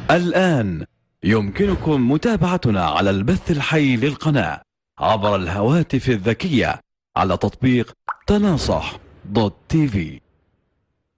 الآن يمكنكم متابعتنا على البث الحي للقناة عبر الهواتف الذكية على تطبيق تناصح دوت تي في.